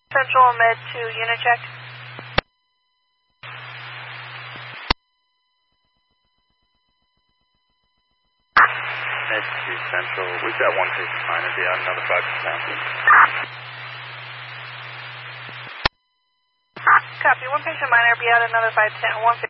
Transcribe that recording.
Central Med 2, unit check. Med 2 Central, we've got one patient minor, be out another 5 to 10. Copy, one patient minor, be out another 5 to 10, 150.